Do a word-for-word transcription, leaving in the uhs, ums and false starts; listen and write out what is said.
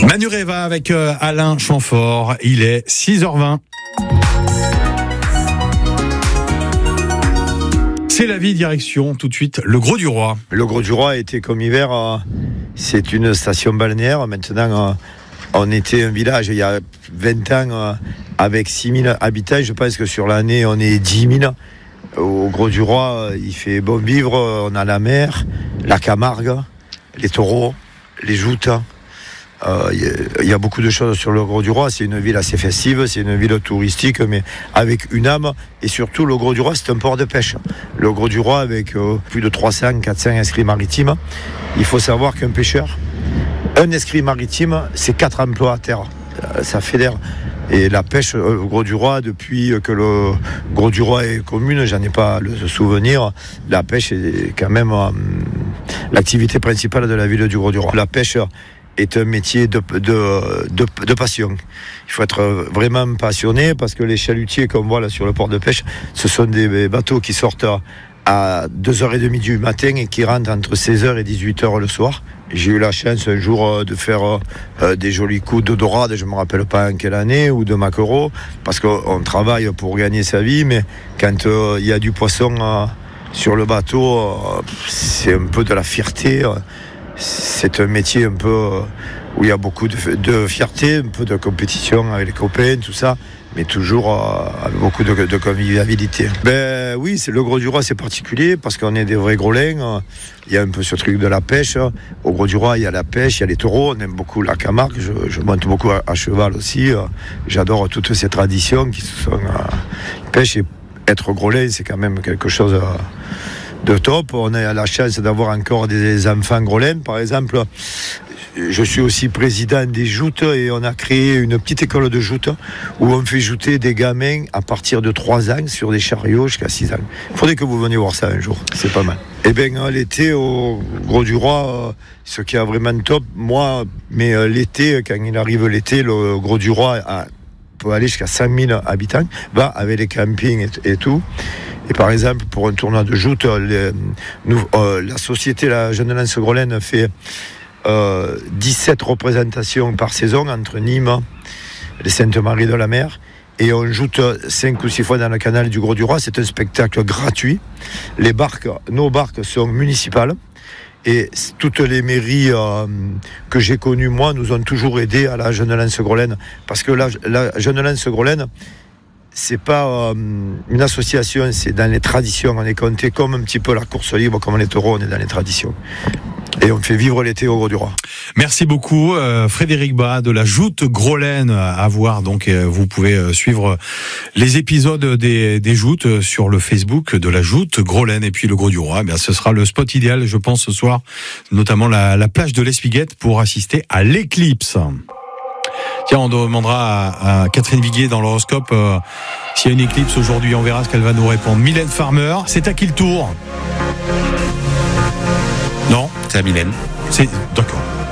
Manureva avec euh, Alain Chamfort, il est six heures vingt. C'est la vie, direction tout de suite le Grau du Roi. Le Grau du Roi était comme hiver, euh, c'est une station balnéaire. Maintenant, euh, on était un village il y a vingt ans euh, avec six mille habitants. Je pense que sur l'année, on est dix mille. Au Grau du Roi, euh, il fait bon vivre. On a la mer, la Camargue, les taureaux, les joutes. Il euh, y, y a beaucoup de choses sur le Grau du Roi. C'est une ville assez festive, c'est une ville touristique, mais avec une âme. Et surtout, le Grau du Roi, c'est un port de pêche. Le Grau du Roi, avec euh, plus de trois cents, quatre cents inscrits maritimes. Il faut savoir qu'un pêcheur, un inscrit maritime, c'est quatre emplois à terre. Euh, ça fédère. Et la pêche euh, au Grau du Roi, depuis que le Grau du Roi est commune, j'en ai pas le souvenir, la pêche est quand même euh, l'activité principale de la ville du Grau du Roi. La pêche est un métier de, de, de, de passion. Il faut être vraiment passionné parce que les chalutiers qu'on voit là sur le port de pêche, ce sont des bateaux qui sortent à deux heures trente du matin et qui rentrent entre seize heures et dix-huit heures le soir. J'ai eu la chance un jour de faire euh, des jolis coups de dorade, je ne me rappelle pas en quelle année, ou de maquereau, parce qu'on travaille pour gagner sa vie, mais quand il euh, y a du poisson euh, sur le bateau, euh, c'est un peu de la fierté. Euh, C'est un métier un peu où il y a beaucoup de, de fierté, un peu de compétition avec les copains, tout ça, mais toujours euh, avec beaucoup de, de convivialité. Ben oui, c'est le Grau du Roi, c'est particulier parce qu'on est des vrais Grolins. Il y a un peu ce truc de la pêche. Au Grau du Roi, il y a la pêche, il y a les taureaux. On aime beaucoup la Camargue. Je, je monte beaucoup à, à cheval aussi. J'adore toutes ces traditions qui sont euh, pêche et être Grolin, c'est quand même quelque chose. Euh, de top. On a la chance d'avoir encore des enfants grolins. Par exemple, je suis aussi président des joutes et on a créé une petite école de joutes où on fait jouter des gamins à partir de trois ans sur des chariots jusqu'à six ans. Il faudrait que vous veniez voir ça un jour, c'est pas mal. Et bien l'été au Grau du Roi, ce qui est vraiment top, moi, mais l'été, quand il arrive l'été, le Grau du Roi a, peut aller jusqu'à cinq mille habitants, va avec les campings et, et tout. Et par exemple, pour un tournoi de joute, les, nous, euh, la société, la Jeune Lance Grolaine, fait euh, dix-sept représentations par saison entre Nîmes, les Sainte-Marie de la Mer, et on joute cinq ou six fois dans le canal du Grau du Roi. C'est un spectacle gratuit. Les barques, nos barques sont municipales. Et toutes les mairies euh, que j'ai connues, moi, nous ont toujours aidés à la Jeune Lance Grolaine. Parce que la, la Jeune Lance Grolaine, c'est pas euh, une association, c'est dans les traditions. On est compté comme un petit peu la course libre, comme les taureaux, on est dans les traditions. Et on fait vivre l'été au Grau du Roi. Merci beaucoup, euh, Frédéric Bas de la Joute Grolaine à voir. Donc, euh, vous pouvez euh, suivre les épisodes des, des joutes sur le Facebook de la Joute Grolaine. Et puis le Grau du Roi, eh bien, ce sera le spot idéal, je pense, ce soir, notamment la, la plage de l'Espiguette pour assister à l'éclipse. Tiens, on demandera à, à Catherine Viguier dans l'horoscope euh, s'il y a une éclipse aujourd'hui. On verra ce qu'elle va nous répondre. Mylène Farmer, c'est à qui le tour ? Non ? C'est à Mylène. C'est d'accord.